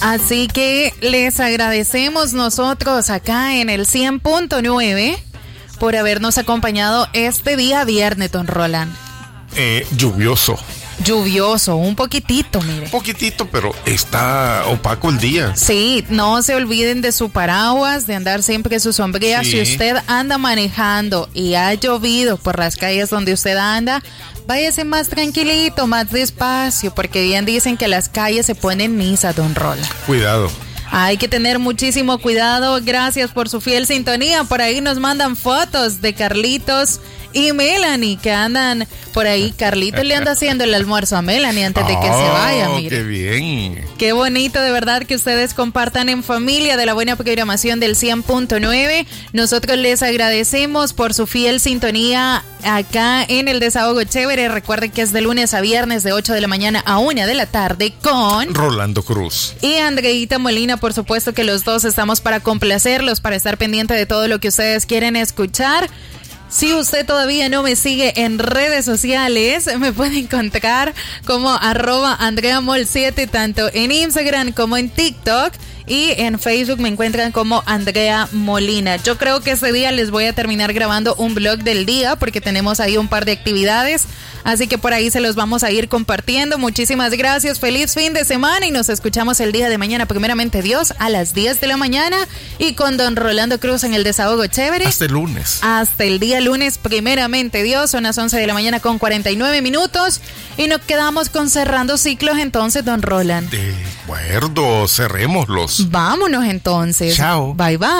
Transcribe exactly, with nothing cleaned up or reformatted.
Así que les agradecemos nosotros acá en el cien punto nueve por habernos acompañado este día viernes, don Roland. Eh, lluvioso. Lluvioso, un poquitito, mire. Un poquitito, pero está opaco el día. Sí, no se olviden de su paraguas, de andar siempre su sombrilla. Sí. Si usted anda manejando y ha llovido por las calles donde usted anda, váyase más tranquilito, más despacio, porque bien dicen que las calles se ponen misa, don Rola. Cuidado. Hay que tener muchísimo cuidado. Gracias por su fiel sintonía. Por ahí nos mandan fotos de Carlitos y Melanie que andan por ahí. Carlitos le anda haciendo el almuerzo a Melanie antes de que oh, se vaya, mire. ¡Qué bien! Qué bonito, de verdad, que ustedes compartan en familia de la buena programación del cien punto nueve. Nosotros les agradecemos por su fiel sintonía acá en el Desahogo Chévere. Recuerden que es de lunes a viernes de ocho de la mañana a una de la tarde con Rolando Cruz y Andreita Molina. Por supuesto que los dos estamos para complacerlos, para estar pendiente de todo lo que ustedes quieren escuchar. Si usted todavía no me sigue en redes sociales, me puede encontrar como arroba andreamol siete, tanto en Instagram como en TikTok. Y en Facebook me encuentran como Andrea Molina. Yo creo que este día les voy a terminar grabando un vlog del día porque tenemos ahí un par de actividades. Así que por ahí se los vamos a ir compartiendo. Muchísimas gracias, feliz fin de semana y nos escuchamos el día de mañana, primeramente Dios, a las diez de la mañana y con don Rolando Cruz en el Desahogo Chévere. Hasta el lunes. Hasta el día lunes, primeramente Dios, son las once de la mañana con cuarenta y nueve minutos y nos quedamos con cerrando ciclos entonces, don Roland. De acuerdo, cerrémoslos. Vámonos entonces. Chao. Bye bye.